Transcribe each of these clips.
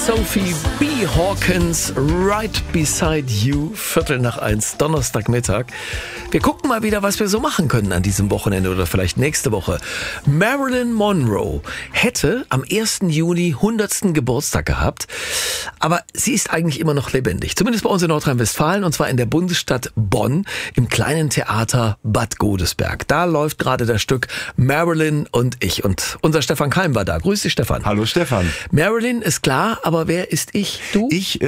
Sophie B. Hawkins, Right Beside You, 1:15, Donnerstagmittag. Wir gucken mal wieder, was wir so machen können an diesem Wochenende oder vielleicht nächste Woche. Marilyn Monroe hätte am 1. Juni 100. Geburtstag gehabt, aber sie ist eigentlich immer noch lebendig. Zumindest bei uns in Nordrhein-Westfalen, und zwar in der Bundesstadt Bonn im kleinen Theater Bad Godesberg. Da läuft gerade das Stück Marilyn und ich. Und unser Stefan Keim war da. Grüß dich, Stefan. Hallo, Stefan. Marilyn ist klar, aber wer ist ich? Du? Ich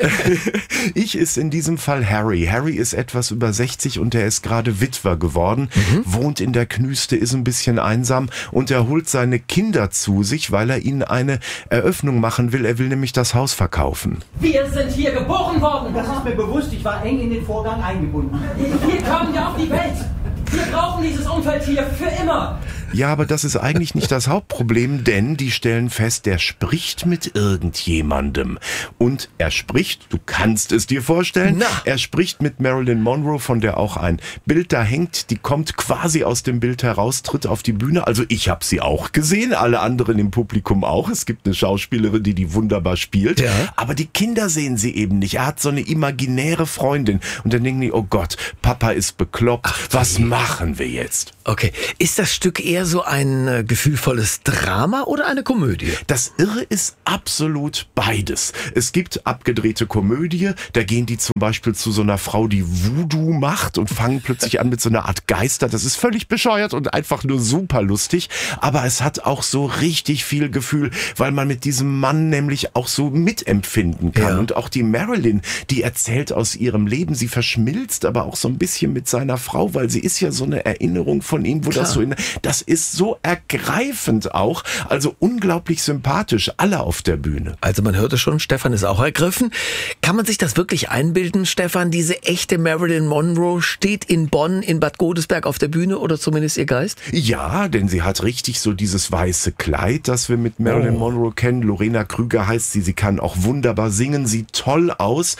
ist in diesem Fall Harry. Harry ist etwas über 60 und er ist gerade Witwer geworden, wohnt in der Knüste, ist ein bisschen einsam und er holt seine Kinder zu sich, weil er ihnen eine Eröffnung machen will. Er will nämlich das Haus verkaufen. Wir sind hier geboren worden. Das ist mir bewusst, ich war eng in den Vorgang eingebunden. Wir kamen ja auf die Welt. Wir brauchen dieses Umfeld hier für immer. Ja, aber das ist eigentlich nicht das Hauptproblem, denn die stellen fest, der spricht mit irgendjemandem. Und er spricht, du kannst es dir vorstellen, er spricht mit Marilyn Monroe, von der auch ein Bild da hängt. Die kommt quasi aus dem Bild heraus, tritt auf die Bühne. Also ich habe sie auch gesehen, alle anderen im Publikum auch. Es gibt eine Schauspielerin, die wunderbar spielt. Ja. Aber die Kinder sehen sie eben nicht. Er hat so eine imaginäre Freundin. Und dann denken die, oh Gott, Papa ist bekloppt. Ach, was machen wir jetzt? Okay, ist das Stück eher so ein gefühlvolles Drama oder eine Komödie? Das Irre ist absolut beides. Es gibt abgedrehte Komödie, da gehen die zum Beispiel zu so einer Frau, die Voodoo macht und fangen plötzlich an mit so einer Art Geister. Das ist völlig bescheuert und einfach nur super lustig. Aber es hat auch so richtig viel Gefühl, weil man mit diesem Mann nämlich auch so mitempfinden kann. Ja. Und auch die Marilyn, die erzählt aus ihrem Leben. Sie verschmilzt aber auch so ein bisschen mit seiner Frau, weil sie ist ja so eine Erinnerung von ihm, wo das ist so ergreifend auch, also unglaublich sympathisch, alle auf der Bühne. Also man hörte schon, Stefan ist auch ergriffen. Kann man sich das wirklich einbilden, Stefan, diese echte Marilyn Monroe steht in Bonn, in Bad Godesberg auf der Bühne oder zumindest ihr Geist? Ja, denn sie hat richtig so dieses weiße Kleid, das wir mit Marilyn Monroe kennen. Lorena Krüger heißt sie, sie kann auch wunderbar singen, sieht toll aus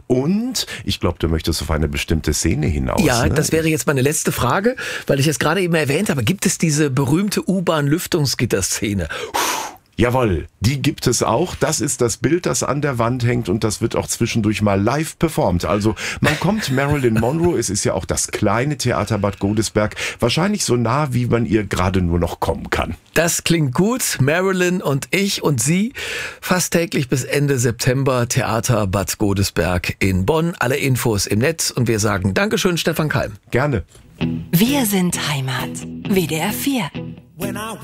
und ich glaube, du möchtest auf eine bestimmte Szene hinaus. Ja, das wäre jetzt meine letzte Frage, weil ich es gerade eben erwähnt habe. Gibt es diese berühmte U-Bahn-Lüftungsgitterszene? Jawohl, die gibt es auch. Das ist das Bild, das an der Wand hängt und das wird auch zwischendurch mal live performt. Also man kommt Marilyn Monroe, es ist ja auch das kleine Theater Bad Godesberg, wahrscheinlich so nah, wie man ihr gerade nur noch kommen kann. Das klingt gut. Marilyn und ich und sie fast täglich bis Ende September Theater Bad Godesberg in Bonn. Alle Infos im Netz und wir sagen Dankeschön, Stefan Keim. Gerne. Wir sind Heimat. WDR 4.